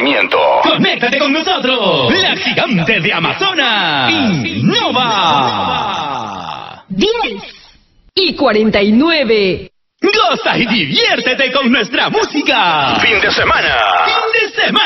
movimiento. Conéctate con nosotros. La gigante de Amazonas. Innova. 10:49. Goza y diviértete con nuestra música. Fin de semana. Fin de semana.